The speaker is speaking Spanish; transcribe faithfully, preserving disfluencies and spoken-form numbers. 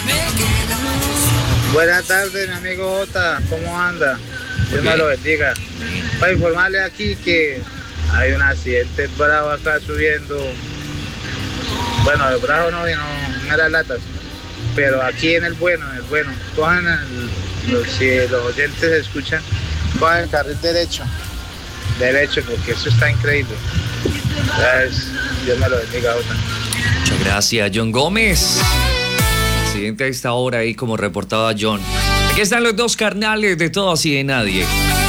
Buenas tardes, mi amigo Jota, ¿cómo anda? Dios me lo bendiga. Para informarle aquí que hay un accidente bravo acá subiendo. Bueno, el bravo no, no, no era latas, pero aquí en el bueno, en el bueno, cojan el, los, si los oyentes escuchan, cojan el carril derecho, derecho, porque eso está increíble. Gracias, Dios me lo bendiga, Jota. Muchas gracias, John Gómez. Accidente a esta hora ahí como reportaba John. Aquí están los dos carnales de Todos y de Nadie.